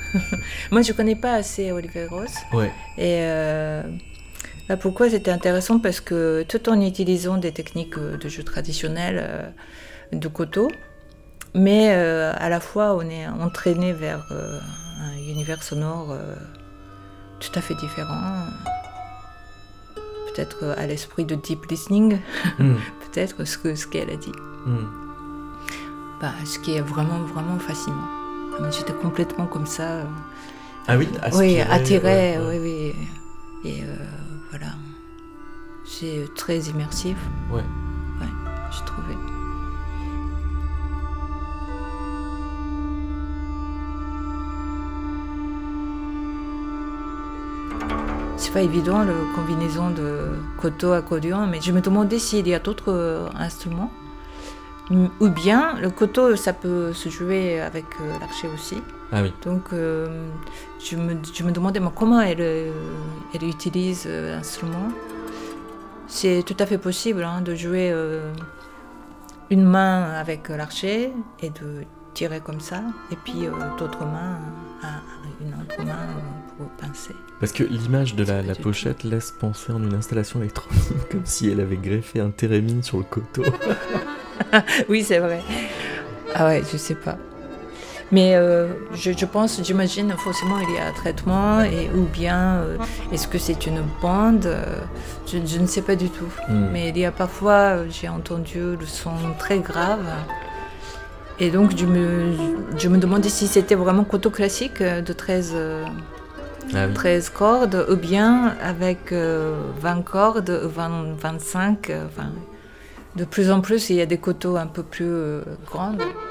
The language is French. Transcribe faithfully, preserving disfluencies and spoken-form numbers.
Moi, je connais pas assez Olivier Gross. Ouais. Et euh, là, pourquoi c'était intéressant? Parce que tout en utilisant des techniques de jeu traditionnelles euh, de koto, mais euh, à la fois on est entraîné vers euh, un univers sonore euh, tout à fait différent. Peut-être à l'esprit de deep listening, mm. peut-être ce, que, ce qu'elle a dit. Mm. Bah, ce qui est vraiment, vraiment fascinant. J'étais complètement comme ça. Ah oui, aspirée, oui, attirée, ouais, ouais. oui, oui. Et euh, voilà. C'est très immersif. Ouais. Ouais, j'ai trouvé. C'est pas évident, la combinaison de koto accordéon, mais je me demandais s'il y a d'autres euh, instruments. Ou bien, le koto, ça peut se jouer avec euh, l'archet aussi. Ah oui. Donc, euh, je, me, je me demandais moi, comment elle, elle utilise euh, l'instrument. C'est tout à fait possible hein, de jouer euh, une main avec l'archet et de tirer comme ça, et puis euh, d'autres mains, euh, une autre main euh, pour pincer. Parce que l'image de la, la pochette tout. laisse penser en une installation électronique, comme si elle avait greffé un thérémine sur le koto. Oui, c'est vrai. Ah ouais, je sais pas. Mais euh, je, je pense, j'imagine, forcément, il y a un traitement, et, ou bien, euh, est-ce que c'est une bande euh, je, je ne sais pas du tout. Mm. Mais il y a parfois, j'ai entendu le son très grave. Et donc, je me, je me demandais si c'était vraiment koto classique de treize, euh, ah oui. treize cordes, ou bien avec euh, vingt cordes, vingt, vingt-cinq. Euh, enfin, de plus en plus, il y a des kotos un peu plus euh, grandes.